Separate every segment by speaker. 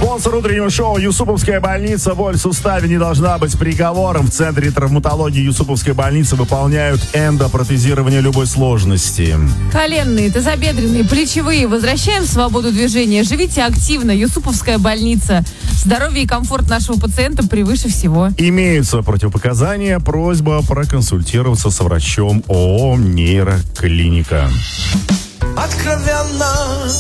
Speaker 1: Спонсор утреннего шоу Юсуповская больница. Боль в суставе не должна быть приговором. В Центре травматологии Юсуповской больницы выполняют эндопротезирование любой сложности.
Speaker 2: Коленные, тазобедренные, плечевые. Возвращаем свободу движения. Живите активно. Юсуповская больница. Здоровье и комфорт нашего пациента превыше всего.
Speaker 1: Имеются противопоказания. Просьба проконсультироваться с врачом ООО «Нейроклиника».
Speaker 3: Откровенно,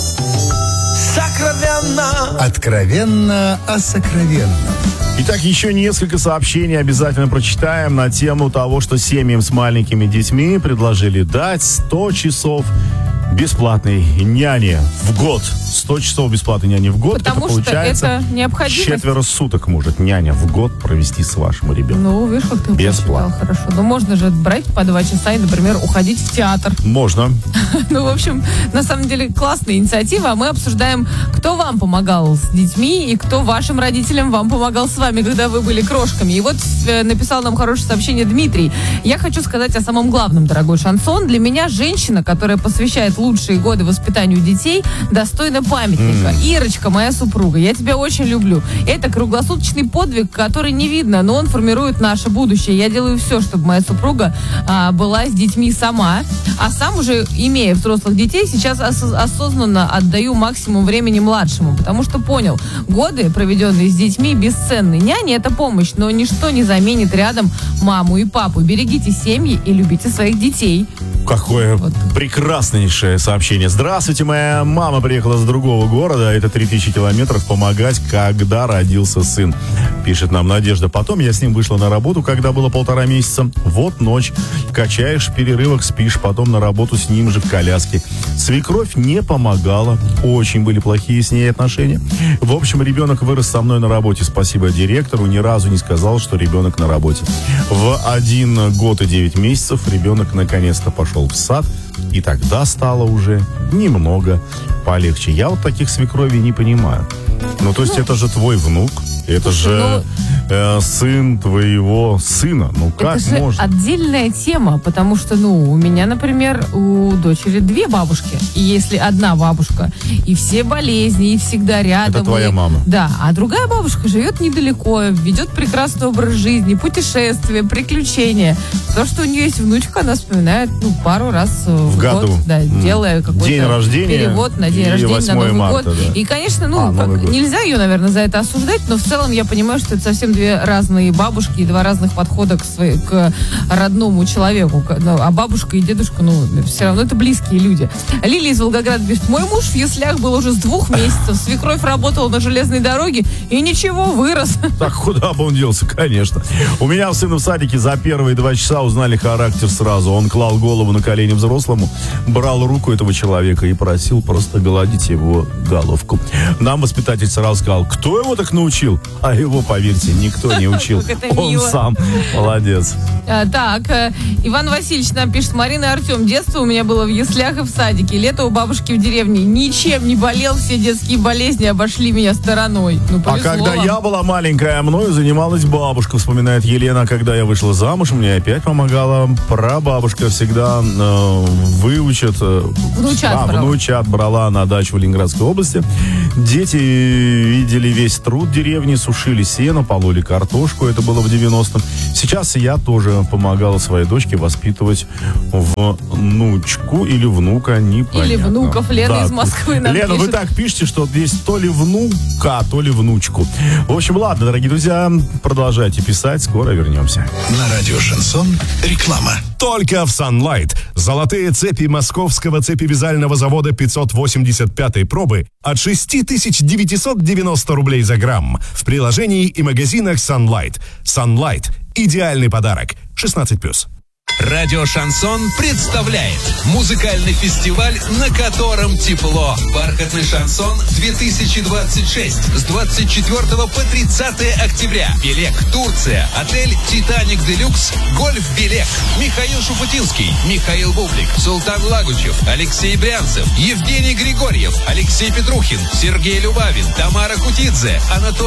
Speaker 3: сокровенно.
Speaker 4: Откровенно о сокровенном.
Speaker 1: Итак, еще несколько сообщений обязательно прочитаем на тему того, что семьям с маленькими детьми предложили дать 100 часов бесплатной няни в год. 100 часов бесплатной няни в год.
Speaker 2: Потому
Speaker 1: это получается,
Speaker 2: что это необходимость.
Speaker 1: 4 суток может няня в год провести с вашим ребенком.
Speaker 2: Ну, видишь, как ты
Speaker 1: бесплатно.
Speaker 2: Хорошо. Ну, можно же брать по 2 часа и, например, уходить в театр.
Speaker 1: Можно.
Speaker 2: Ну, в общем, на самом деле, классная инициатива. А мы обсуждаем, кто вам помогал с детьми и кто вашим родителям вам помогал с вами, когда вы были крошками. И вот написал нам хорошее сообщение Дмитрий. Я хочу сказать о самом главном, дорогой Шансон. Для меня женщина, которая посвящает лучшие годы воспитанию детей, достойна памятника. Ирочка, моя супруга, я тебя очень люблю. Это круглосуточный подвиг, который не видно, но он формирует наше будущее. Я делаю все, чтобы моя супруга была с детьми сама. А сам уже, имея взрослых детей, сейчас осознанно отдаю максимум времени младшему, потому что понял, годы, проведенные с детьми, бесценны. Няня — это помощь, но ничто не заменит рядом маму и папу. Берегите семьи и любите своих детей.
Speaker 1: Какое прекраснейшее сообщение. Здравствуйте, моя мама приехала с другого города, это 3000 километров, помогать, когда родился сын. Пишет нам Надежда. Потом я с ним вышла на работу, когда было 1,5 месяца. Вот ночь. Качаешь, в перерывах спишь, потом на работу с ним же в коляске. Свекровь не помогала. Очень были плохие с ней отношения. В общем, ребенок вырос со мной на работе. Спасибо директору. Ни разу не сказал, что ребенок на работе. В 1 год и 9 месяцев ребенок наконец-то пошел в сад, и тогда стало уже немного полегче. Я вот таких свекровей не понимаю. Ну, то есть это же твой внук, это же сын твоего сына. Ну, как
Speaker 2: это же
Speaker 1: можно?
Speaker 2: Отдельная тема, потому что, у меня, например, у дочери 2 бабушки. И если одна бабушка, и все болезни, и всегда рядом.
Speaker 1: Это твоя мама.
Speaker 2: Да, а другая бабушка живет недалеко, ведет прекрасный образ жизни, путешествия, приключения. То, что у нее есть внучка, она вспоминает, пару раз в
Speaker 1: году.
Speaker 2: год, да, делая какой-то
Speaker 1: день рождения
Speaker 2: перевод на день рождения, на Новый
Speaker 1: марта,
Speaker 2: год.
Speaker 1: Да.
Speaker 2: И, конечно,
Speaker 1: Новый год.
Speaker 2: нельзя ее, наверное, за это осуждать, но в целом я понимаю, что это совсем 2 разные бабушки и 2 разных подхода к родному человеку. А бабушка и дедушка, все равно это близкие люди. Лилия из Волгограда пишет: мой муж в яслях был уже с 2 месяцев. Свекровь работала на железной дороге и ничего, вырос.
Speaker 1: Так куда бы он делся, конечно. У меня сына в садике за первые 2 часа узнали характер сразу. Он клал голову на колени взрослому, брал руку этого человека и просил просто гладить его головку. Нам воспитатель сразу сказал: кто его так научил? А его, поверьте, никто не учил. Он сам. Молодец.
Speaker 2: Так, Иван Васильевич нам пишет: Марина и Артем, детство у меня было в яслях и в садике, лето у бабушки в деревне. Ничем не болел, все детские болезни обошли меня стороной.
Speaker 1: А когда я была маленькая, мною занималась бабушка, вспоминает Елена. Когда я вышла замуж, мне опять помогала прабабушка. Всегда выучат. Внучат брала на дачу в Ленинградской области. Дети видели весь труд деревни, сушили сено, пололи картошку. Это было в 90-м. Сейчас я тоже помогала своей дочке воспитывать внучку или внука, непонятно.
Speaker 2: Или внуков. Лена из Москвы нам
Speaker 1: Лена,
Speaker 2: пишет.
Speaker 1: вы так пишете, что здесь то ли внука, то ли внучку. В общем, ладно, дорогие друзья, продолжайте писать, скоро вернемся.
Speaker 4: На радио Шансон реклама.
Speaker 5: Только в Sunlight. Золотые цепи московского цепевязального завода 585-й пробы от 6990 рублей за грамм. В приложении и магазинах Sunlight. Sunlight. Идеальный подарок. 16+.
Speaker 6: Радио Шансон представляет музыкальный фестиваль, на котором тепло. Бархатный шансон 2026 с 24 по 30 октября. Белек, Турция, отель Титаник Делюкс, Гольф Белек. Михаил Шуфутинский, Михаил Бублик, Султан Лагучев, Алексей Брянцев, Евгений Григорьев, Алексей Петрухин, Сергей Любавин, Тамара Кутидзе, Анатолий